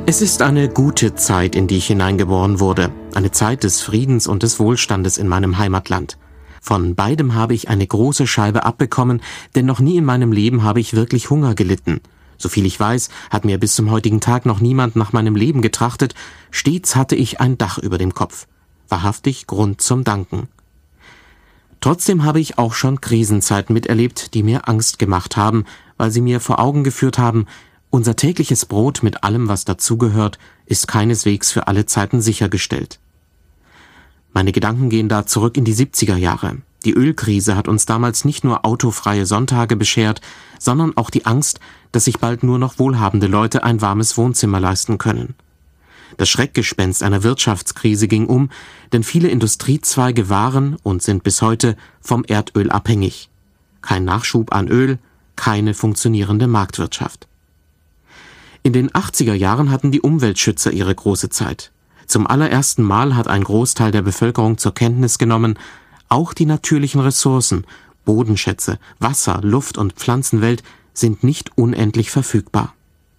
Es ist eine gute Zeit, in die ich hineingeboren wurde, eine Zeit des Friedens und des Wohlstandes in meinem Heimatland. Von beidem habe ich eine große Scheibe abbekommen, denn noch nie in meinem Leben habe ich wirklich Hunger gelitten. Soviel ich weiß, hat mir bis zum heutigen Tag noch niemand nach meinem Leben getrachtet, stets hatte ich ein Dach über dem Kopf. Wahrhaftig Grund zum Danken. Trotzdem habe ich auch schon Krisenzeiten miterlebt, die mir Angst gemacht haben, weil sie mir vor Augen geführt haben, unser tägliches Brot mit allem, was dazugehört, ist keineswegs für alle Zeiten sichergestellt. Meine Gedanken gehen da zurück in die 70er Jahre. Die Ölkrise hat uns damals nicht nur autofreie Sonntage beschert, sondern auch die Angst, dass sich bald nur noch wohlhabende Leute ein warmes Wohnzimmer leisten können. Das Schreckgespenst einer Wirtschaftskrise ging um, denn viele Industriezweige waren und sind bis heute vom Erdöl abhängig. Kein Nachschub an Öl, keine funktionierende Marktwirtschaft. In den 80er Jahren hatten die Umweltschützer ihre große Zeit. Zum allerersten Mal hat ein Großteil der Bevölkerung zur Kenntnis genommen, auch die natürlichen Ressourcen, Bodenschätze, Wasser, Luft und Pflanzenwelt sind nicht unendlich verfügbar.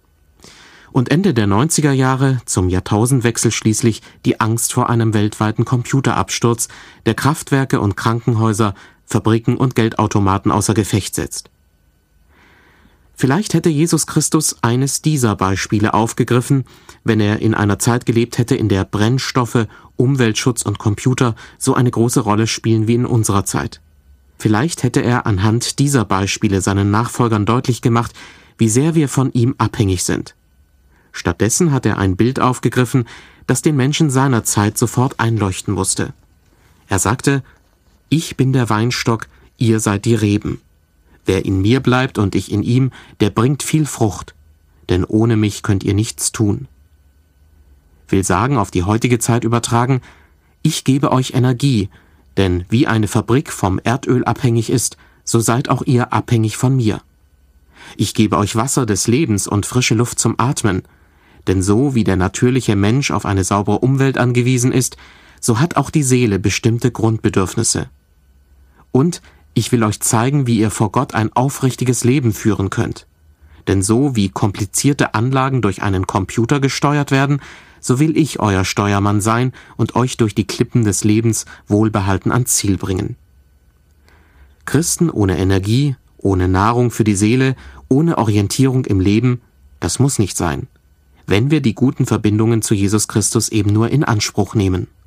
Und Ende der 90er Jahre, zum Jahrtausendwechsel schließlich, die Angst vor einem weltweiten Computerabsturz, der Kraftwerke und Krankenhäuser, Fabriken und Geldautomaten außer Gefecht setzt. Vielleicht hätte Jesus Christus eines dieser Beispiele aufgegriffen, wenn er in einer Zeit gelebt hätte, in der Brennstoffe, Umweltschutz und Computer so eine große Rolle spielen wie in unserer Zeit. Vielleicht hätte er anhand dieser Beispiele seinen Nachfolgern deutlich gemacht, wie sehr wir von ihm abhängig sind. Stattdessen hat er ein Bild aufgegriffen, das den Menschen seiner Zeit sofort einleuchten musste. Er sagte: Ich bin der Weinstock, ihr seid die Reben. Wer in mir bleibt und ich in ihm, der bringt viel Frucht, denn ohne mich könnt ihr nichts tun. Will sagen, auf die heutige Zeit übertragen: Ich gebe euch Energie, denn wie eine Fabrik vom Erdöl abhängig ist, so seid auch ihr abhängig von mir. Ich gebe euch Wasser des Lebens und frische Luft zum Atmen, denn so wie der natürliche Mensch auf eine saubere Umwelt angewiesen ist, so hat auch die Seele bestimmte Grundbedürfnisse. Und ich will euch zeigen, wie ihr vor Gott ein aufrichtiges Leben führen könnt. Denn so wie komplizierte Anlagen durch einen Computer gesteuert werden, so will ich euer Steuermann sein und euch durch die Klippen des Lebens wohlbehalten ans Ziel bringen. Christen ohne Energie, ohne Nahrung für die Seele, ohne Orientierung im Leben, das muss nicht sein, wenn wir die guten Verbindungen zu Jesus Christus eben nur in Anspruch nehmen.